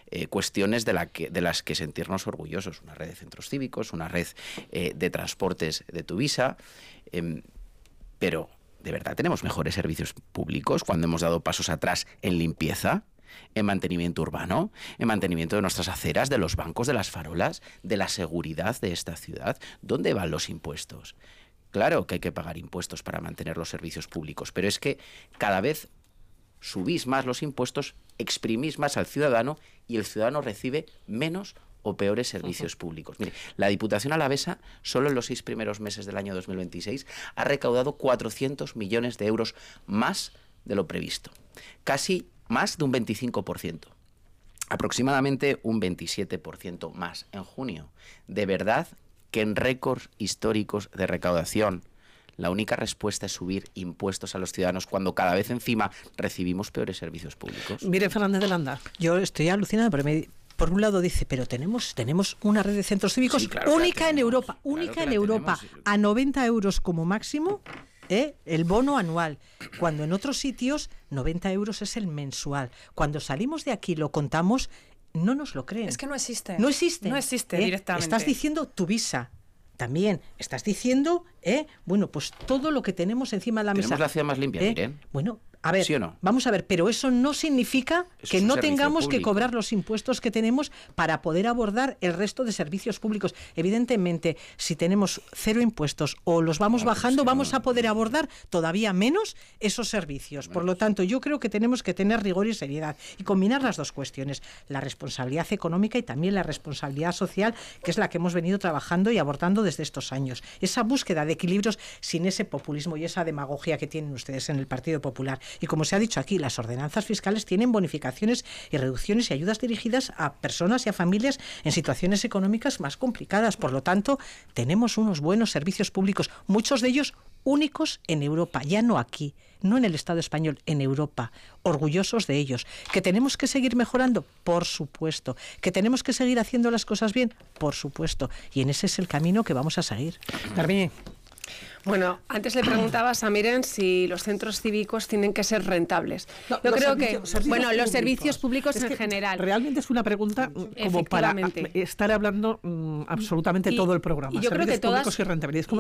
cuestiones de las que sentirnos orgullosos. Una red de centros cívicos, una red de transportes de Tuvisa, pero ¿de verdad tenemos mejores servicios públicos cuando hemos dado pasos atrás en limpieza, en mantenimiento urbano, en mantenimiento de nuestras aceras, de los bancos, de las farolas, de la seguridad de esta ciudad? ¿Dónde van los impuestos? Claro que hay que pagar impuestos para mantener los servicios públicos, pero es que cada vez subís más los impuestos, exprimís más al ciudadano y el ciudadano recibe menos o peores servicios públicos. Mire, la Diputación Alavesa, solo en los 6 primeros meses del año 2026, ha recaudado 400 millones de euros más de lo previsto. Casi más de un 25%. Aproximadamente un 27% más en junio. De verdad que en récords históricos de recaudación la única respuesta es subir impuestos a los ciudadanos cuando cada vez encima recibimos peores servicios públicos. Mire, Fernández de Landa, yo estoy alucinada, pero por un lado dice, pero tenemos una red de centros cívicos, sí, claro, única en Europa, a 90 euros como máximo, el bono anual, cuando en otros sitios 90 euros es el mensual. Cuando salimos de aquí lo contamos, no nos lo creen. Es que no existe. No existe. No existe directamente. Estás diciendo Tuvisa. También estás diciendo, bueno, pues todo lo que tenemos encima de la mesa. Tenemos la ciudad más limpia, miren. Bueno, a ver, ¿sí o no? Vamos a ver, pero eso no significa que no tengamos público que cobrar los impuestos que tenemos para poder abordar el resto de servicios públicos. Evidentemente, si tenemos 0 impuestos o los vamos bajando, vamos a poder abordar todavía menos esos servicios. Por lo tanto, yo creo que tenemos que tener rigor y seriedad y combinar las dos cuestiones, la responsabilidad económica y también la responsabilidad social, que es la que hemos venido trabajando y abordando desde estos años. Esa búsqueda de equilibrios sin ese populismo y esa demagogia que tienen ustedes en el Partido Popular. Y como se ha dicho aquí, las ordenanzas fiscales tienen bonificaciones y reducciones y ayudas dirigidas a personas y a familias en situaciones económicas más complicadas. Por lo tanto, tenemos unos buenos servicios públicos, muchos de ellos únicos en Europa, ya no aquí, no en el Estado español, en Europa, orgullosos de ellos. ¿Que tenemos que seguir mejorando? Por supuesto. ¿Que tenemos que seguir haciendo las cosas bien? Por supuesto. Y en ese es el camino que vamos a seguir. Carmen. Bueno, antes le preguntabas a Miren si los centros cívicos tienen que ser rentables. No, yo creo los servicios públicos en general. Realmente es una pregunta como para estar hablando absolutamente todo el programa. Y yo creo que públicos y rentabilidad.